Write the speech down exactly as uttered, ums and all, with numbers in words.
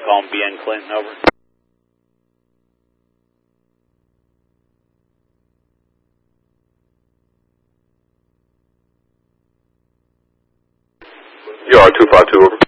calling B N Clinton, over. You are two five two, over.